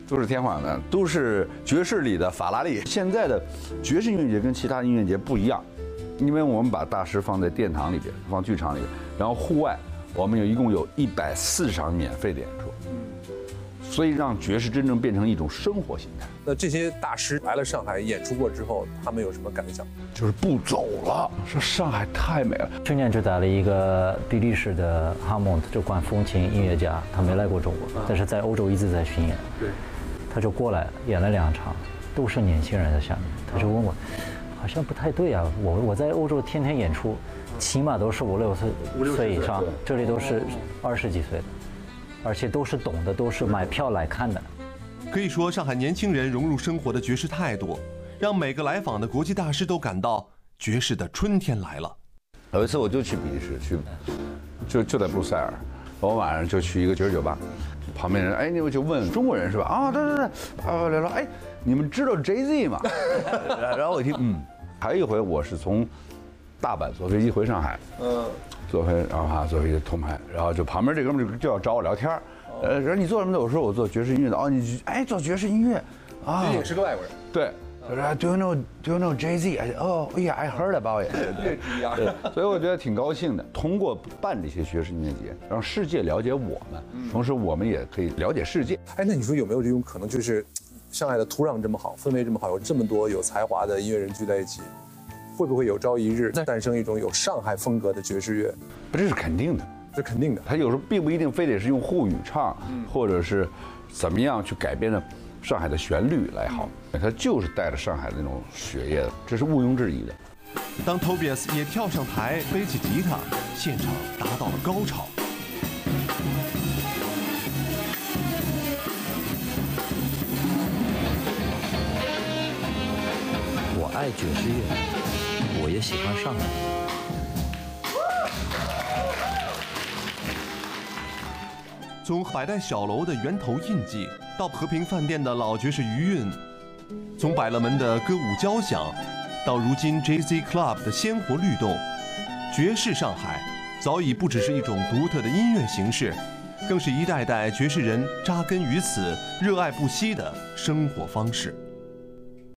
都是天花板，都是爵士里的法拉利。现在的爵士音乐节跟其他音乐节不一样，因为我们把大师放在殿堂里边，放剧场里边，然后户外我们一共有140场免费的演出。所以让爵士真正变成一种生活形态。 那这些大师来了上海演出过之后，他们有什么感想？ 就是不走了，说上海太美了。 去年就带了一个比利时的哈蒙特，就管风琴音乐家，他没来过中国，但是在欧洲一直在巡演。 对， 他就过来演了2场，都是年轻人在下面。他就问我，好像不太对啊，我在欧洲天天演出，起码都是5、6岁以上，这里都是20几岁的。而且都是懂的，都是买票来看的。 可以说，上海年轻人融入生活的爵士态度，让每个来访的国际大师都感到爵士的春天来了。 有一次我就去比利时，就在布鲁塞尔，我晚上就去一个爵士酒吧，旁边人你就问中国人是吧？啊，对，聊聊，你们知道 Jay-Z 吗？然后我一听，还有一回我是从大阪坐飞机回上海，坐飞机通拍，然后就旁边这哥们就要找我聊天，说你做什么的？我说我做爵士音乐的。哦，你做爵士音乐，啊， 你也是个外国人。 对，他说 Do you know Jay-Z？ Oh yeah, I heard about it。对，所以我觉得挺高兴的。通过办这些爵士音乐节，让世界了解我们，同时我们也可以了解世界。 那你说有没有这种可能，就是上海的土壤这么好，氛围这么好，有这么多有才华的音乐人聚在一起？会不会有朝一日诞生一种有上海风格的爵士乐？ 这是肯定的， 这肯定的。 他有时候并不一定非得是用沪语唱，或者是怎么样去改编的上海的旋律来好，他就是带着上海的那种血液的，这是毋庸置疑的。 当 Tobias 也跳上台，背起吉他，现场达到了高潮。 我爱爵士乐，我也喜欢上海。 从百代小楼的源头印记，到和平饭店的老爵士余韵，从百乐门的歌舞交响，到如今 Jay-Z Club 的鲜活律动，爵士上海早已不只是一种独特的音乐形式，更是一代代爵士人扎根于此、热爱不息的生活方式。